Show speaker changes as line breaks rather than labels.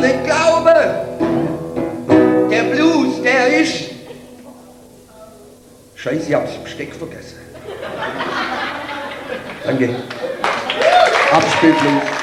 nicht glauben. Der Blues, der ist... Scheiße, ich hab's Besteck vergessen. Danke. Abspielblues.